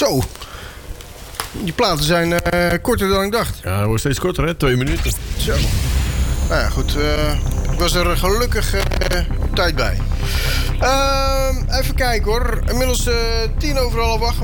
Zo. Die platen zijn korter dan ik dacht. Ja, dat wordt steeds korter, hè? 2 minuten. Zo. Nou ja, goed. Ik was er gelukkig op tijd bij. Even kijken hoor. Inmiddels 8:10.